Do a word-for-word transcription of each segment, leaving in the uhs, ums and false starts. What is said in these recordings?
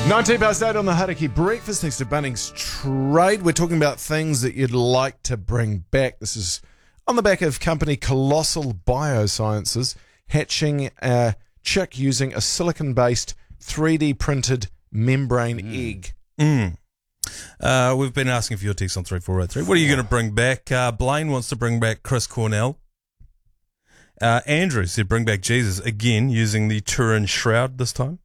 nineteen past eight on the Hauraki Breakfast, thanks to Bunnings Trade. We're talking about things that you'd like to bring back. This is on the back of company Colossal Biosciences, hatching a chick using a silicon-based three D printed membrane mm. egg. Mm. Uh, we've been asking for your text on three four eight three. What are you going to bring back? Uh, Blaine wants to bring back Chris Cornell. Uh, Andrew said bring back Jesus, again, using the Turin shroud this time.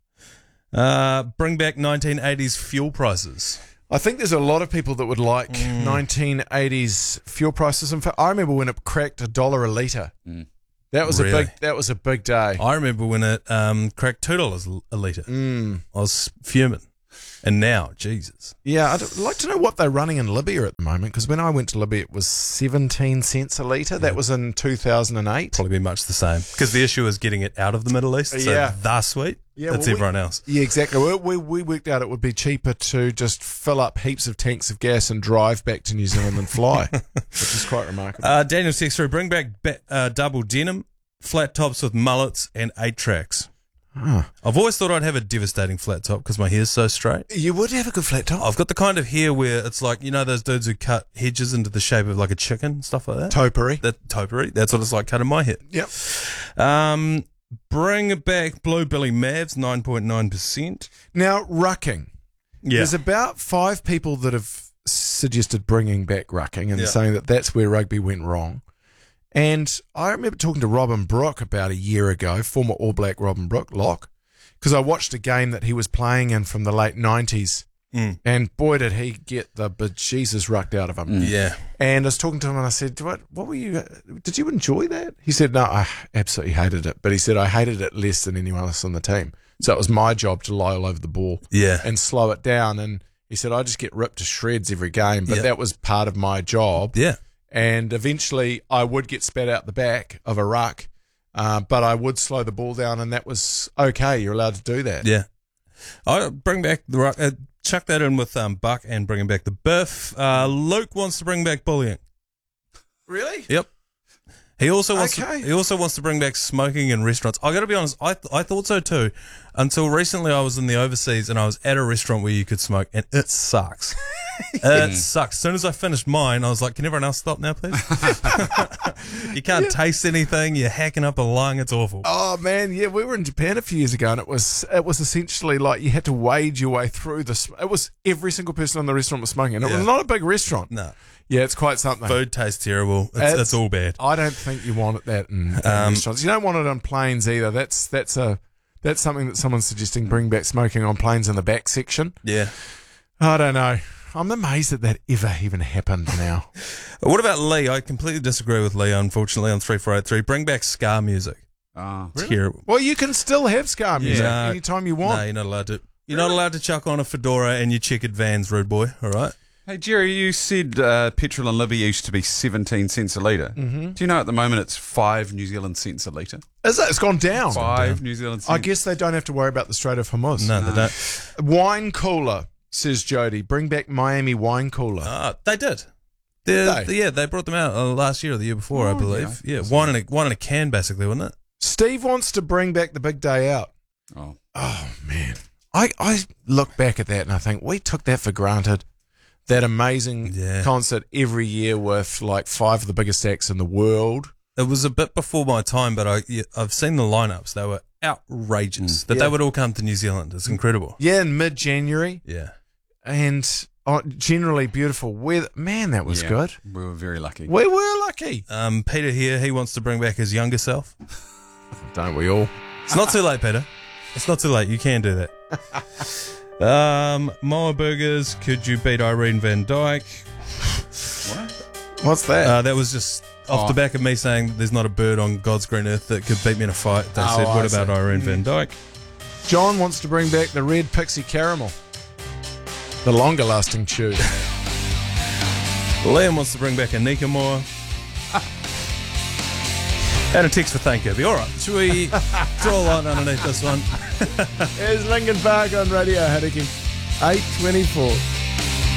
Uh, bring back nineteen eighties fuel prices. I think there's a lot of people that would like mm. nineteen eighties fuel prices. In fact, I remember when it cracked a dollar a litre. Mm. That was really? a big. That was a big day. I remember when it um, cracked two dollars a litre. Mm. I was fuming. And now, Jesus. Yeah, I'd like to know what they're running in Libya at the moment, because when I went to Libya, it was seventeen cents a litre. Yeah. That was in two thousand eight. Probably be much the same, because the issue is getting it out of the Middle East. So yeah. they're sweet. Yeah, that's well, everyone we, else. Yeah, exactly. We, we, we worked out it would be cheaper to just fill up heaps of tanks of gas and drive back to New Zealand than fly, which is quite remarkable. Uh, Daniel six three, bring back ba- uh, double denim, flat tops with mullets, and eight tracks. Huh. I've always thought I'd have a devastating flat top because my hair's so straight. You would have a good flat top. I've got the kind of hair where it's like, you know, those dudes who cut hedges into the shape of like a chicken, stuff like that. Topiary. That topiary. That's what it's like cutting my hair. Yep. Um, bring back Blue Billy Mavs, nine point nine percent. Now, rucking. Yeah. There's about five people that have suggested bringing back rucking and yeah. saying that that's where rugby went wrong. And I remember talking to Robin Brooke about a year ago, former All Black Robin Brooke, Lock, because I watched a game that he was playing in from the late nineties, mm. and boy, did he get the bejesus rucked out of him. Mm. Yeah. And I was talking to him, and I said, what, what were you, did you enjoy that? He said, no, I absolutely hated it. But he said, I hated it less than anyone else on the team. So it was my job to lie all over the ball yeah. and slow it down. And he said, I just get ripped to shreds every game, but yeah. that was part of my job. Yeah. And eventually I would get spat out the back of a ruck, uh, but I would slow the ball down, and that was okay. You're allowed to do that. Yeah. I bring back the ruck. Uh, chuck that in with um, Buck and bringing back the biff. Uh, Luke wants to bring back bullying. Really? Yep. He also wants okay. to, he also wants to bring back smoking in restaurants. I got to be honest, I th- I thought so too, until recently. I was in the overseas and I was at a restaurant where you could smoke, and it sucks. It sucks. As soon as I finished mine, I was like, "Can everyone else stop now, please?" You can't yeah. taste anything. You're hacking up a lung. It's awful. Oh man, yeah, we were in Japan a few years ago, and it was it was essentially like you had to wade your way through this. It was every single person in the restaurant was smoking, and it yeah. was not a big restaurant. No. Yeah, it's quite something. Food tastes terrible. It's, it's, it's all bad. I don't think you want that in, in um, restaurants. You don't want it on planes either. That's that's a that's something that someone's suggesting. Bring back smoking on planes in the back section. Yeah. I don't know. I'm amazed that that ever even happened now. What about Lee? I completely disagree with Lee, unfortunately, on three four eight three. Bring back ska music. Oh, really? Terrible. Well, you can still have ska music yeah. anytime you want. No, you're not allowed to. You're really? not allowed to chuck on a fedora and your checkered Vans, rude boy, all right? Hey, Jerry, you said uh, petrol in Libya used to be seventeen cents a litre. Mm-hmm. Do you know at the moment it's five New Zealand cents a litre? Is it? It's gone down. Five down. New Zealand cents. I guess they don't have to worry about the Strait of Hormuz. No, no. they don't. Wine cooler, says Jody. Bring back Miami wine cooler. Uh, they did. did they? Yeah, they brought them out uh, last year or the year before, oh, I believe. Yeah, yeah wine in, a, wine in a can, basically, wasn't it? Steve wants to bring back the big day out. Oh, oh man. I, I look back at that and I think we took that for granted. That amazing yeah. concert every year with like five of the biggest acts in the world. It was a bit before my time, but I, yeah, I've seen the lineups. They were outrageous. Mm. That yeah. they would all come to New Zealand. It's incredible. Yeah, in mid-January. Yeah. And oh, generally beautiful weather. Man, that was yeah, good. We were very lucky. We were lucky. Um, Peter here, he wants to bring back his younger self. Don't we all? It's not too late, Peter. It's not too late. You can do that. Um, Moa Burgers, could you beat Irene Van Dyke? What? What's that? Uh, that was just off oh. the back of me saying there's not a bird on God's green earth that could beat me in a fight. They oh, said, what I about see. Irene mm. Van Dyke? John wants to bring back the red pixie caramel. The longer lasting chew. Liam wants to bring back a Nika Moore. And a text for thank you. All right, should we draw a line underneath this one? Here's Linkin Park on Radio Hauraki, eight twenty-four.